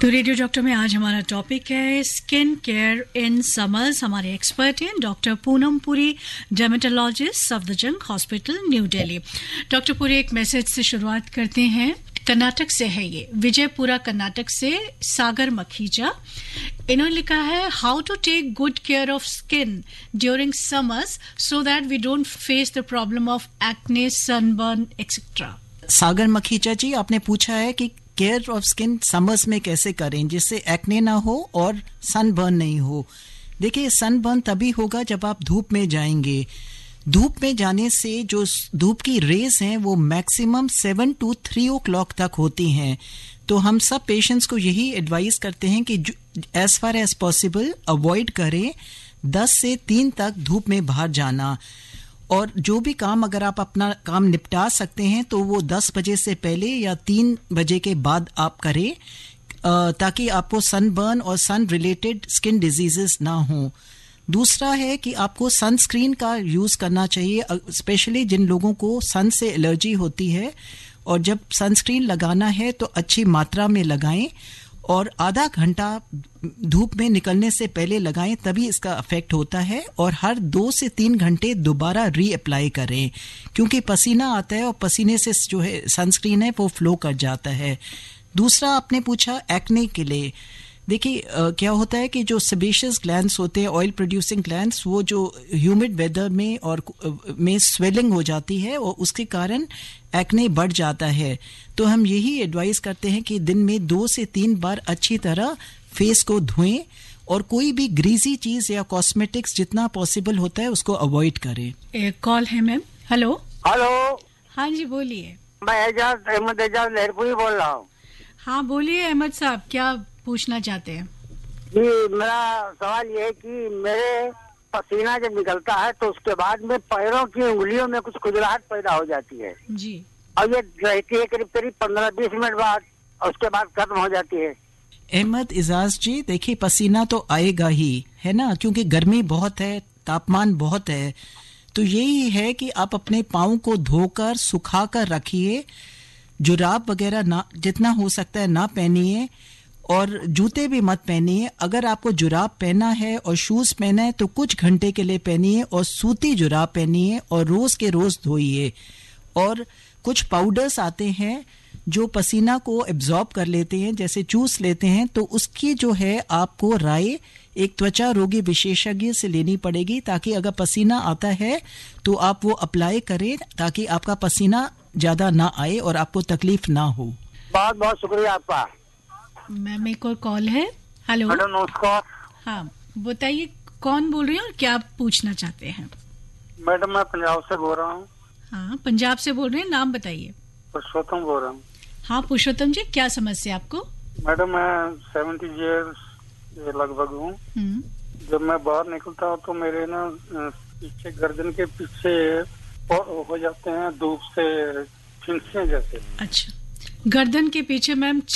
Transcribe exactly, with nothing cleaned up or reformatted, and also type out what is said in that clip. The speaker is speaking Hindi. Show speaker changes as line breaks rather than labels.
तो रेडियो डॉक्टर में आज हमारा टॉपिक है स्किन केयर इन समर्स। हमारे एक्सपर्ट हैं doctor Poonam Puri, dermatologist, Safdarjung hospital, new Delhi. Doctor Puri, एक मैसेज से शुरुआत करते हैं। कर्नाटक से है ये, विजयपुरा कर्नाटक से सागर मखीजा। इन्होंने लिखा है, how to take good care of skin during summers so that we don't face the problem of acne, sunburn etcetera.
सागर मखीजा जी, आपने पूछा है कि केयर ऑफ स्किन समर्स में कैसे करें जिससे एक्ने ना हो और सनबर्न नहीं हो। देखिए, सनबर्न तभी होगा जब आप धूप में जाएंगे। धूप में जाने से जो धूप की रेज हैं वो maximum seven to three O clock तक होती हैं। तो हम सब पेशेंट्स को यही एडवाइस करते हैं कि as far as possible avoid करें दस से तीन तक धूप में बाहर जाना। और जो भी काम अगर आप अपना काम निपटा सकते हैं तो वो दस बजे से पहले या तीन बजे के बाद आप करें, ताकि आपको सनबर्न और सन रिलेटेड स्किन डिजीजेस ना हो। दूसरा है कि आपको सनस्क्रीन का यूज़ करना चाहिए, स्पेशली जिन लोगों को सन से एलर्जी होती है। और जब सनस्क्रीन लगाना है तो अच्छी मात्रा में लगाएं और आधा घंटा धूप में निकलने से पहले लगाएं, तभी इसका इफेक्ट होता है। और हर दो से तीन घंटे दोबारा री अप्लाई करें, क्योंकि पसीना आता है और पसीने से जो है सनस्क्रीन है वो फ्लो कर जाता है। दूसरा आपने पूछा एक्ने के लिए। देखिए, क्या होता है कि जो सेबेशियस ग्लैंड्स होते हैं, ऑयल प्रोड्यूसिंग ग्लैंड्स, वो जो ह्यूमिड वेदर में और में स्वेलिंग हो जाती है और उसके कारण एक्ने बढ़ जाता है। तो हम यही एडवाइस करते हैं कि दिन में दो से तीन बार अच्छी तरह फेस को धोएं और कोई भी ग्रीजी चीज या कॉस्मेटिक्स जितना पॉसिबल होता है उसको अवॉइड करें।
एक कॉल है मैम। Hello
hello.
हाँ जी, बोलिए।
मैं एजाज अहमद एजाज लहरपुरी बोल रहा हूँ।
हाँ बोलिए अहमद साहब, क्या पूछना चाहते हैं?
जी, मेरा सवाल ये है कि मेरे पसीना जब निकलता है तो उसके बाद में पैरों की उंगलियों में कुछ खुजलाहट पैदा हो जाती है
जी,
और ये रहती है करीब करीब पंद्रह बीस मिनट बाद और उसके बाद खत्म हो जाती है।
अहमद इजाज जी, देखिए पसीना तो आएगा ही है ना, क्योंकि गर्मी बहुत है, तापमान बहुत है। तो यही है कि आप अपने पाँव को धोकर सुखा कर रखिए, जुराब वगैरह ना जितना हो सकता है ना पहनिए और जूते भी मत पहनिए। अगर आपको जुराब पहना है और शूज पहना है तो कुछ घंटे के लिए पहनिए और सूती जुराब पहनिए और रोज के रोज धोइए। और कुछ पाउडर्स आते हैं जो पसीना को एब्जॉर्ब कर लेते हैं, जैसे चूस लेते हैं, तो उसकी जो है आपको राय एक त्वचा रोगी विशेषज्ञ से लेनी पड़ेगी, ताकि अगर पसीना आता है तो आप वो अप्लाई करें ताकि आपका पसीना ज्यादा ना आए और आपको तकलीफ ना हो।
बहुत बहुत शुक्रिया आपका।
मैम एक और कॉल है। हेलो।
हेलो, नमस्कार।
हाँ बताइए, कौन बोल रहे हैं और क्या पूछना चाहते हैं?
मैडम, मैं पंजाब से बोल रहा हूँ।
हाँ, पंजाब से बोल रहे हैं, नाम बताइए।
पुरुषोत्तम बोल रहा हूँ।
हाँ पुरुषोत्तम जी, क्या समस्या आपको?
मैडम, मैं सेवेंटी ईयर्स लगभग हूँ। जब मैं बाहर निकलता हूँ तो मेरे ना पीछे गर्दन के पीछे हो जाते हैं धूप से फिंसियाँ जैसे।
अच्छा, गर्दन के पीछे मैम